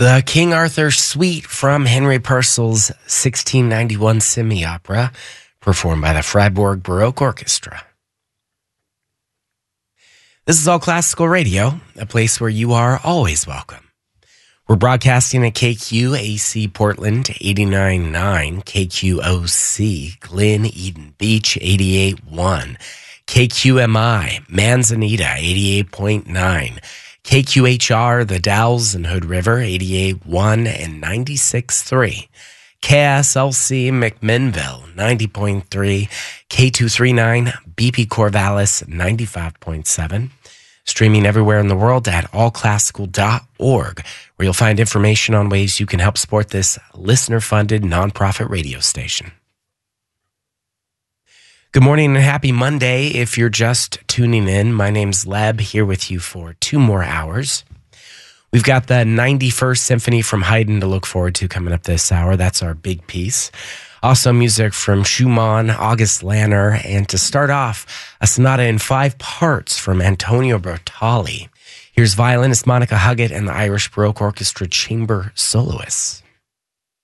The King Arthur Suite from Henry Purcell's 1691 semi-opera, performed by the Freiburg Baroque Orchestra. This is All Classical Radio, a place where you are always welcome. We're broadcasting at KQAC Portland 89.9, KQOC Glen Eden Beach 88.1, KQMI Manzanita 88.9, KQHR The Dalles and Hood River 88.1 and 96.3, KSLC McMinnville 90.3, K239 BP Corvallis 95.7, streaming everywhere in the world at allclassical.org, where you'll find information on ways you can help support this listener-funded nonprofit radio station. Good morning and happy Monday. If you're just tuning in, my name's Leb, here with you for 2 more hours. We've got the 91st Symphony from Haydn to look forward to coming up this hour. That's our big piece. Also music from Schumann, August Lanner, and to start off, a sonata in 5 parts from Antonio Bertolli. Here's violinist Monica Huggett and the Irish Baroque Orchestra Chamber Soloists.